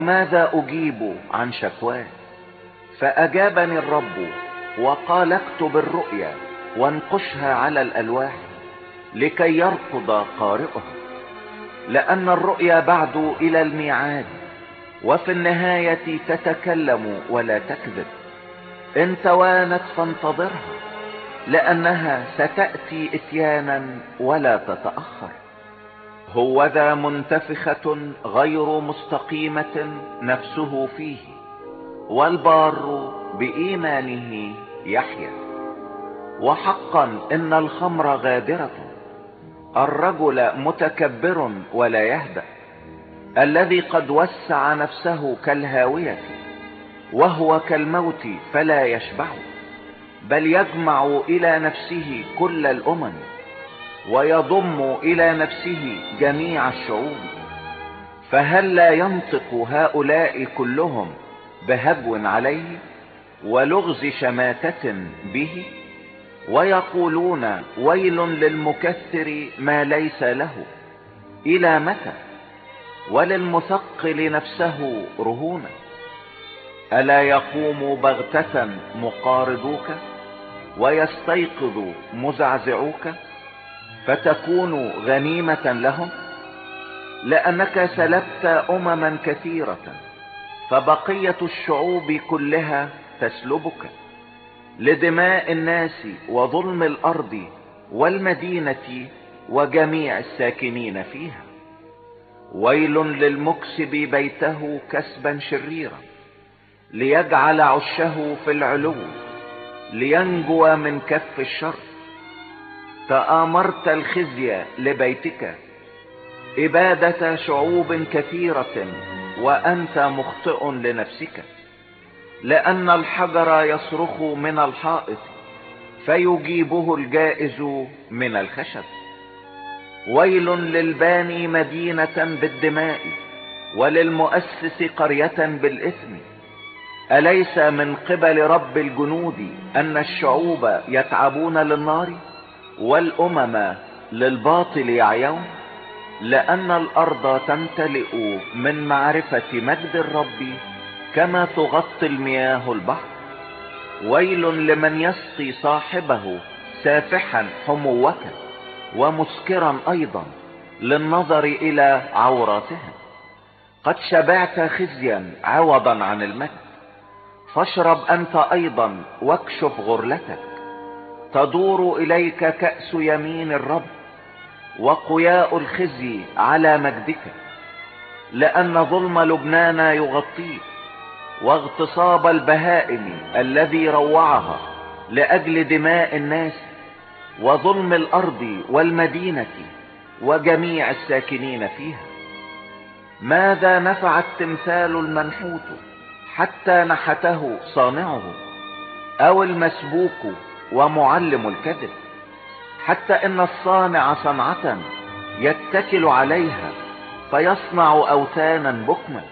ماذا أجيب عن شكواه؟ فأجابني الرب وقال اكتب الرؤيا وانقشها على الألواح لكي يركض قارئها، لأن الرؤيا بعد إلى الميعاد، وفي النهاية تتكلم ولا تكذب. إن توانت فانتظرها، لأنها ستأتي إتيانا ولا تتأخر. هوذا منتفخة غير مستقيمة نفسه فيه، والبار بإيمانه يحيا. وحقا إن الخمر غادرة، الرجل متكبر ولا يهدأ، الذي قد وسع نفسه كالهاوية، وهو كالموت فلا يشبع، بل يجمع إلى نفسه كل الأمم، ويضم إلى نفسه جميع الشعوب. فهل لا ينطق هؤلاء كلهم بهجو عليه ولغز شماتة به؟ ويقولون ويل للمكثر ما ليس له، إلى متى؟ وللمثقل نفسه رهونا. ألا يقوم بغتة مقارضوك ويستيقظ مزعزعوك فتكون غنيمة لهم؟ لأنك سلبت أمما كثيرة، فبقية الشعوب كلها تسلبك، لدماء الناس وظلم الأرض والمدينة وجميع الساكنين فيها. ويل للمكسب بيته كسبا شريرا، ليجعل عشه في العلو، لينجو من كف الشر. تآمرت الخزي لبيتك، إبادة شعوب كثيرة، وأنت مخطئ لنفسك، لأن الحجر يصرخ من الحائط، فيجيبه الجائز من الخشب. ويل للباني مدينة بالدماء، وللمؤسس قرية بالإثم. أليس من قبل رب الجنود أن الشعوب يتعبون للنار، والأمم للباطل يعيون؟ لأن الأرض تمتلئ من معرفة مجد الرب كما تغطي المياه البحر. ويل لمن يسقي صاحبه سافحا حموك، ومسكرا أيضا للنظر إلى عوراتهم. قد شبعت خزيا عوضا عن المجد، فاشرب أنت أيضا واكشف غرلتك. تدور إليك كأس يمين الرب، وقياء الخزي على مجدك، لأن ظلم لبنان يغطيك، واغتصاب البهائم الذي روعها لأجل دماء الناس، وظلم الأرض والمدينة وجميع الساكنين فيها. ماذا نفع التمثال المنحوت حتى نحته صانعه، أو المسبوك ومعلم الكذب؟ حتى إن الصانع صنعة يتكل عليها، فيصنع أوثانا بكما.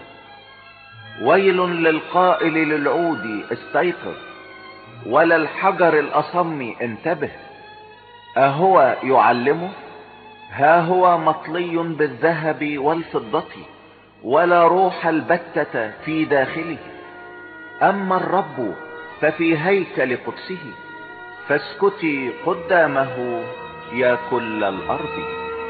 ويل للقائل للعود استيقظ، وللحجر الأصم انتبه. أهو يعلمه؟ ها هو مطلي بالذهب والفضة، ولا روح البتة في داخله. أما الرب ففي هيكل قدسه، فاسكتي قدامه يا كل الأرض.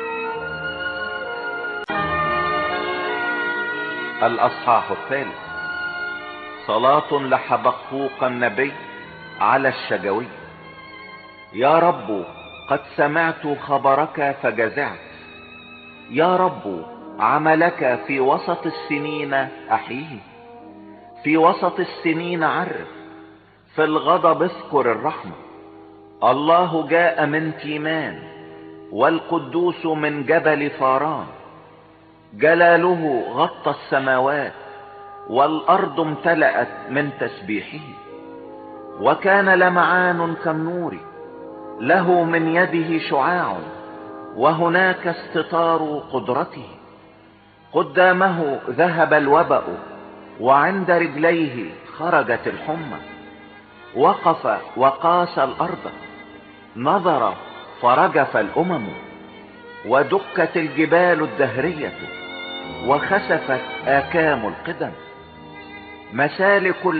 الأصحاح الثالث. صلاة لحبقوق النبي على الشجوي. يا رب قد سمعت خبرك فجزعت، يا رب عملك في وسط السنين أحيه. في وسط السنين عرف، في الغضب اذكر الرحمة. الله جاء من تيمان، والقدوس من جبل فاران. جلاله غطى السماوات، والأرض امتلأت من تسبيحه. وكان لمعان كالنور، له من يده شعاع، وهناك استطار قدرته. قدامه ذهب الوبأ، وعند رجليه خرجت الحمى. وقف وقاس الأرض، نظر فرجف الأمم، ودكت الجبال الدهرية. وخسفت آكام القدم. مسالك